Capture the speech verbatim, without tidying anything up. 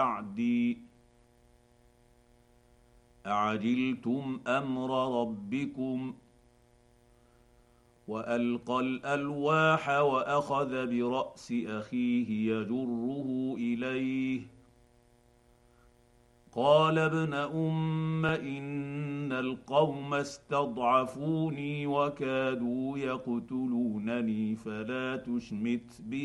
بعدي أعجلتم أمر ربكم وألقى الألواح وأخذ برأس أخيه يجره إليه قال ابن أم إن القوم استضعفوني وكادوا يقتلونني فلا تشمت بي